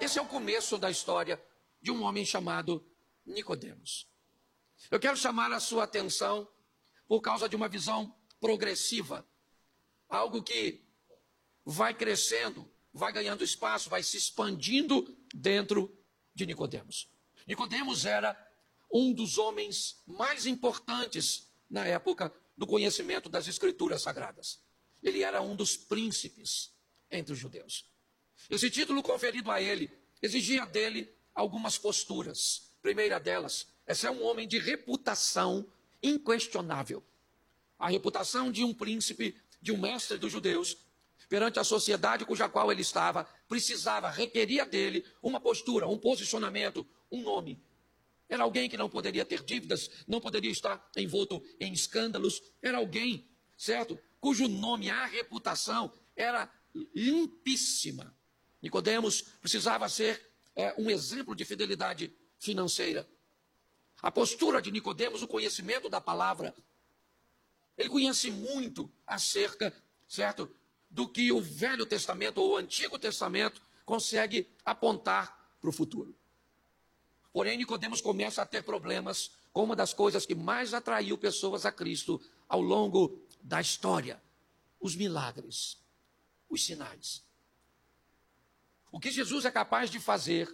Esse é o começo da história de um homem chamado Nicodemos. Eu quero chamar a sua atenção por causa de uma visão progressiva, algo que vai crescendo, vai ganhando espaço, vai se expandindo dentro de Nicodemos. Nicodemos era um dos homens mais importantes na época do conhecimento das Escrituras Sagradas. Ele era um dos príncipes entre os judeus. Esse título conferido a ele exigia dele algumas posturas. Primeira delas, esse é um homem de reputação inquestionável. A reputação de um príncipe, de um mestre dos judeus, perante a sociedade cuja qual ele estava, precisava, requeria dele uma postura, um posicionamento, um nome. Era alguém que não poderia ter dívidas, não poderia estar envolto em escândalos. Era alguém, certo, cujo nome, a reputação era limpíssima. Nicodemos precisava ser um exemplo de fidelidade financeira. A postura de Nicodemos, o conhecimento da palavra, ele conhece muito acerca, certo, do que o Velho Testamento ou o Antigo Testamento consegue apontar para o futuro. Porém, Nicodemos começa a ter problemas com uma das coisas que mais atraiu pessoas a Cristo ao longo da história: os milagres, os sinais. O que Jesus é capaz de fazer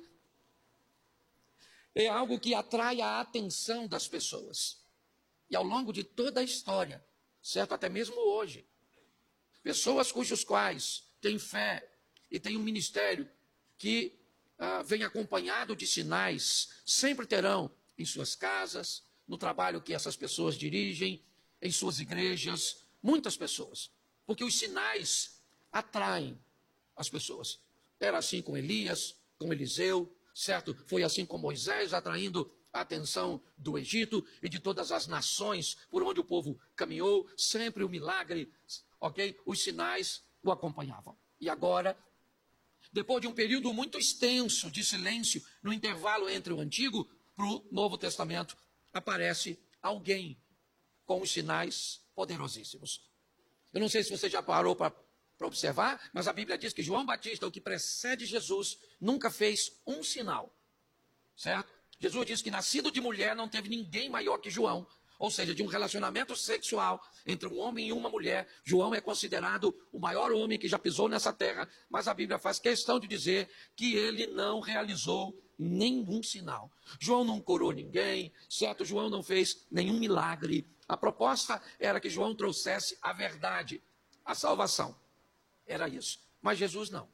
é algo que atrai a atenção das pessoas. E ao longo de toda a história, certo, até mesmo hoje, pessoas cujos quais têm fé e têm um ministério que vem acompanhado de sinais, sempre terão em suas casas, no trabalho que essas pessoas dirigem, em suas igrejas, muitas pessoas. Porque os sinais atraem as pessoas. Era assim com Elias, com Eliseu, certo? Foi assim com Moisés, atraindo a atenção do Egito e de todas as nações por onde o povo caminhou. Sempre o milagre, ok? Os sinais o acompanhavam. E agora, depois de um período muito extenso de silêncio, no intervalo entre o Antigo para o Novo Testamento, aparece alguém com os sinais poderosíssimos. Eu não sei se você já parou para observar, mas a Bíblia diz que João Batista, o que precede Jesus, nunca fez um sinal, certo? Jesus diz que nascido de mulher não teve ninguém maior que João, ou seja, de um relacionamento sexual entre um homem e uma mulher. João é considerado o maior homem que já pisou nessa terra, mas a Bíblia faz questão de dizer que ele não realizou nenhum sinal. João não curou ninguém, certo? João não fez nenhum milagre. A proposta era que João trouxesse a verdade, a salvação. Era isso. Mas Jesus não.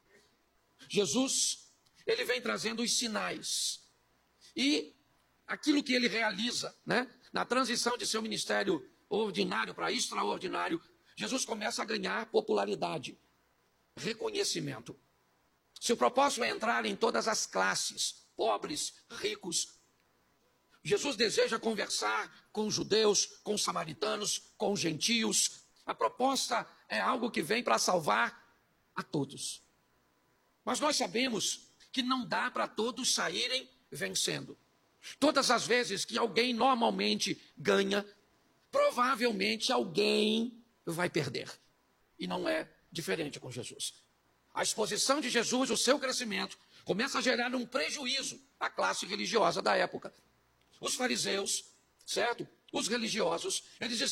Jesus, ele vem trazendo os sinais. E aquilo que ele realiza, né? Na transição de seu ministério ordinário para extraordinário, Jesus começa a ganhar popularidade, reconhecimento. Seu propósito é entrar em todas as classes, pobres, ricos. Jesus deseja conversar com judeus, com samaritanos, com gentios. A proposta é algo que vem para salvar a todos. Mas nós sabemos que não dá para todos saírem vencendo. Todas as vezes que alguém normalmente ganha, provavelmente alguém vai perder. E não é diferente com Jesus. A exposição de Jesus, o seu crescimento, começa a gerar um prejuízo à classe religiosa da época. Os fariseus, certo? Os religiosos, eles